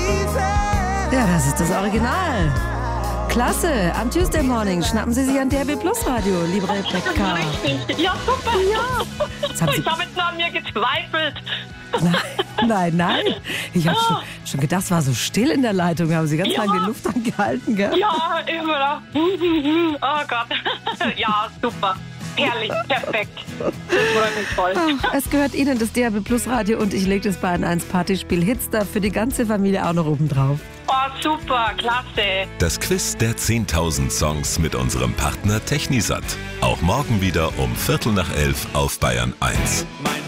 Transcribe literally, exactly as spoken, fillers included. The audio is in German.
Ja, das ist das Original. Klasse. Am Tuesday Morning schnappen Sie sich ein D A B Plus Radio, liebe Rebecca. Richtig. Ja, super. Ja. Jetzt haben Sie... Ich habe jetzt noch an mir gezweifelt. Nein, nein, nein. Ich habe schon, schon gedacht, es war so still in der Leitung. Haben Sie ganz Ja. lange die Luft angehalten, gell? Ja, immer. Oh Gott. Ja, super. Herrlich, perfekt. Das freut mich voll. Es gehört Ihnen das D A B Plus Radio und ich lege das Bayern eins Partyspiel Hits da für die ganze Familie auch noch oben drauf. Oh, super, klasse. Das Quiz der zehntausend Songs mit unserem Partner Technisat. Auch morgen wieder um Viertel nach elf auf Bayern eins. Mein